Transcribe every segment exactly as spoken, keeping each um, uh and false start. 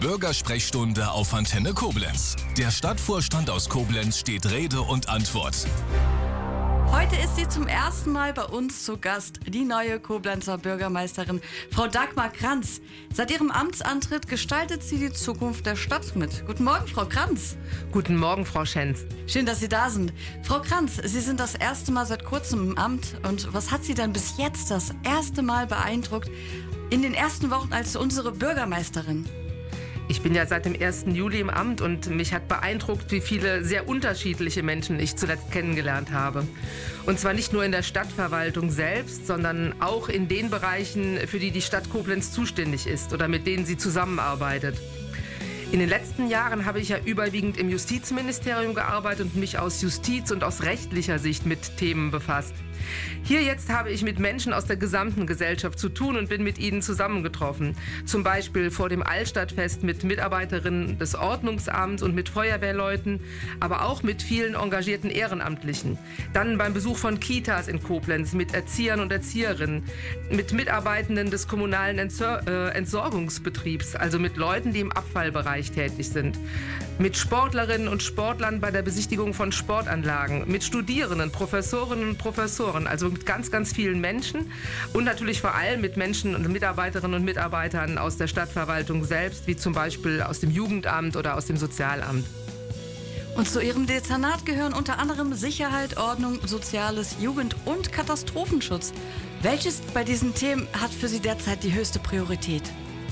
Bürgersprechstunde auf Antenne Koblenz. Der Stadtvorstand aus Koblenz steht Rede und Antwort. Heute ist sie zum ersten Mal bei uns zu Gast, die neue Koblenzer Bürgermeisterin, Frau Dagmar Kranz. Seit ihrem Amtsantritt gestaltet sie die Zukunft der Stadt mit. Guten Morgen, Frau Kranz. Guten Morgen, Frau Schenz. Schön, dass Sie da sind. Frau Kranz, Sie sind das erste Mal seit kurzem im Amt. Und was hat Sie denn bis jetzt das erste Mal beeindruckt in den ersten Wochen als unsere Bürgermeisterin? Ich bin ja seit dem ersten Juli im Amt und mich hat beeindruckt, wie viele sehr unterschiedliche Menschen ich zuletzt kennengelernt habe. Und zwar nicht nur in der Stadtverwaltung selbst, sondern auch in den Bereichen, für die die Stadt Koblenz zuständig ist oder mit denen sie zusammenarbeitet. In den letzten Jahren habe ich ja überwiegend im Justizministerium gearbeitet und mich aus Justiz- und aus rechtlicher Sicht mit Themen befasst. Hier jetzt habe ich mit Menschen aus der gesamten Gesellschaft zu tun und bin mit ihnen zusammengetroffen. Zum Beispiel vor dem Altstadtfest mit Mitarbeiterinnen des Ordnungsamts und mit Feuerwehrleuten, aber auch mit vielen engagierten Ehrenamtlichen. Dann beim Besuch von Kitas in Koblenz mit Erziehern und Erzieherinnen, mit Mitarbeitenden des kommunalen Entsor- äh, Entsorgungsbetriebs, also mit Leuten, die im Abfallbereich tätig sind, mit Sportlerinnen und Sportlern bei der Besichtigung von Sportanlagen, mit Studierenden, Professorinnen und Professoren, also mit ganz, ganz vielen Menschen und natürlich vor allem mit Menschen und Mitarbeiterinnen und Mitarbeitern aus der Stadtverwaltung selbst, wie zum Beispiel aus dem Jugendamt oder aus dem Sozialamt. Und zu Ihrem Dezernat gehören unter anderem Sicherheit, Ordnung, Soziales, Jugend- und Katastrophenschutz. Welches bei diesen Themen hat für Sie derzeit die höchste Priorität?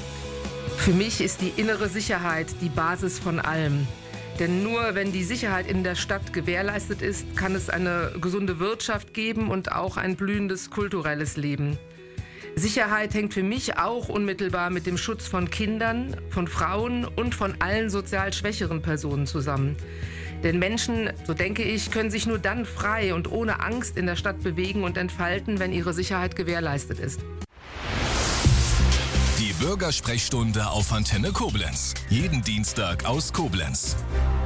Für mich ist die innere Sicherheit die Basis von allem. Denn nur wenn die Sicherheit in der Stadt gewährleistet ist, kann es eine gesunde Wirtschaft geben und auch ein blühendes kulturelles Leben. Sicherheit hängt für mich auch unmittelbar mit dem Schutz von Kindern, von Frauen und von allen sozial schwächeren Personen zusammen. Denn Menschen, so denke ich, können sich nur dann frei und ohne Angst in der Stadt bewegen und entfalten, wenn ihre Sicherheit gewährleistet ist. Die Bürgersprechstunde auf Antenne Koblenz. Jeden Dienstag aus Koblenz.